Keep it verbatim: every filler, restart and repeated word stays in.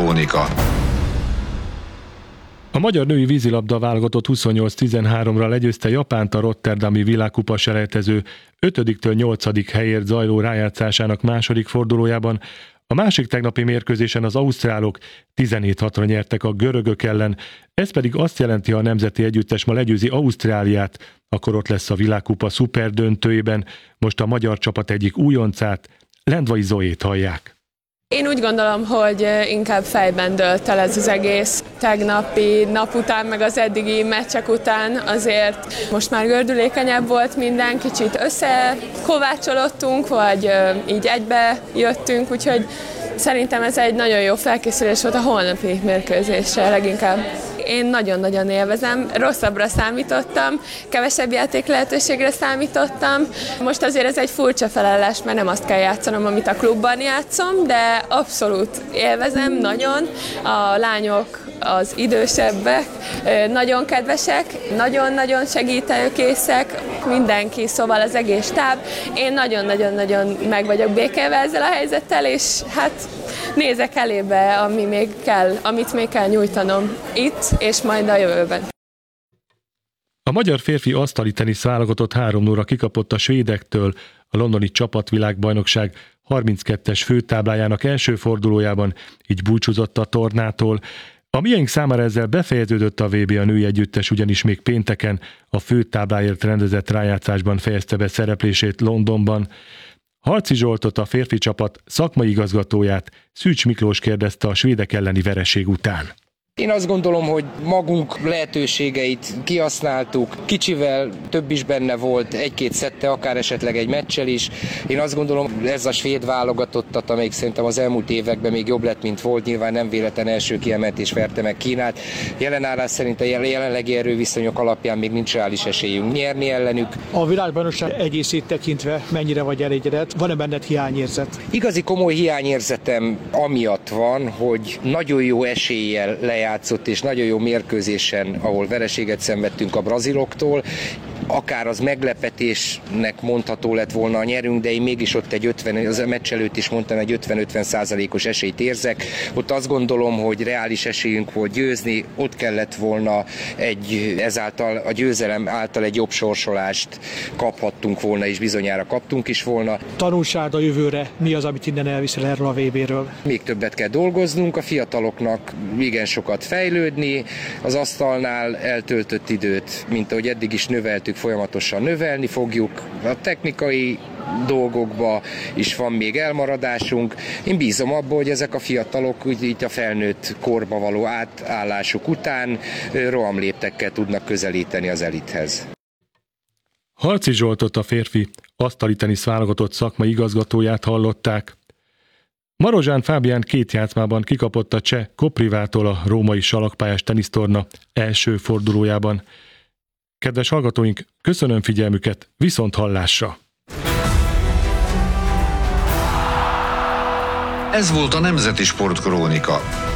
Sportkrónika. A magyar női vízilabda válogatott huszonnyolc tizenháromra legyőzte Japánt a rotterdami világkupa selejtező ötödiktől nyolcadik helyért zajló rájátszásának második fordulójában. A másik tegnapi mérkőzésen az ausztrálok tizenhét hatra nyertek a görögök ellen, ez pedig azt jelenti, ha a nemzeti együttes ma legyőzi Ausztráliát, akkor ott lesz a világkupa szuperdöntőjében. Most a magyar csapat egyik újoncát, Lendvai Zoét hallják. Én úgy gondolom, hogy inkább fejben dőlt el ez az egész. Tegnapi nap után, meg az eddigi meccsek után azért most már gördülékenyebb volt minden, kicsit összekovácsolódtunk, vagy így egybe jöttünk, úgyhogy szerintem ez egy nagyon jó felkészülés volt a holnapi mérkőzésre leginkább. Én nagyon-nagyon élvezem, rosszabbra számítottam, kevesebb játék lehetőségre számítottam. Most azért ez egy furcsa felállás, mert nem azt kell játszanom, amit a klubban játszom, de abszolút élvezem, nagyon. A lányok, az idősebbek, nagyon kedvesek, nagyon-nagyon segítőkészek, mindenki, szóval az egész stáb. Én nagyon-nagyon-nagyon meg vagyok békélve ezzel a helyzettel, és hát nézek elébe, ami még kell, amit még kell nyújtanom itt, és majd a jövőben. A magyar férfi asztali tenisz válogatott három nulla kikapott a svédektől a londoni csapatvilágbajnokság harminckettes főtáblájának első fordulójában, így búcsúzott a tornától. A miénk számára ezzel befejeződött a vé bé, a női együttes ugyanis még pénteken a főtábláért rendezett rájátszásban fejezte be szereplését Londonban. Harci Zsoltot, a férfi csapat szakmai igazgatóját, Szűcs Miklós kérdezte a svédek elleni vereség után. Én azt gondolom, hogy magunk lehetőségeit kihasználtuk, kicsivel több is benne volt, egy-két szette, akár esetleg egy meccsel is. Én azt gondolom, ez a svéd válogatottat, amelyik szerintem az elmúlt években még jobb lett, mint volt, nyilván nem véletlen első kiemeltés verte meg Kínát. Jelenállás szerint a jelenlegi erőviszonyok alapján még nincs reális esélyünk nyerni ellenük. A világbajnokság egészét tekintve mennyire vagy elégedett? Van-e benned hiányérzet? Igazi komoly hiányérzetem amiatt van, hogy nagyon jó eséllyel lejárt játszott, és nagyon jó mérkőzésen, ahol vereséget szenvedtünk a braziloktól. Akár az meglepetésnek mondható lett volna a nyerünk, de én mégis ott egy ötven, az a meccs előtt is mondtam, egy ötven-ötven százalékos esélyt érzek. Ott azt gondolom, hogy reális esélyünk volt győzni, ott kellett volna egy, ezáltal a győzelem által egy jobb sorsolást kaphattunk volna, és bizonyára kaptunk is volna. Tanulság a jövőre, mi az, amit innen elviszel erről a vé béről? Még többet kell dolgoznunk, a fiataloknak igen sokat fejlődni, az asztalnál eltöltött időt, mint ahogy eddig is növeltük, folyamatosan növelni fogjuk. A technikai dolgokba is van még elmaradásunk. Én bízom abban, hogy ezek a fiatalok úgy így a felnőtt korba való átállásuk után rohamléptekkel tudnak közelíteni az elithez. Harci Zsoltot, a férfi asztali tenisz válogatott szakmai igazgatóját hallották. Marozsán Fábián két játszmában kikapott a cseh Koprivától a római salakpályás tenisztorna első fordulójában. Kedves hallgatóink, köszönöm figyelmüket, viszont hallásra! Ez volt a Nemzeti Sportkrónika.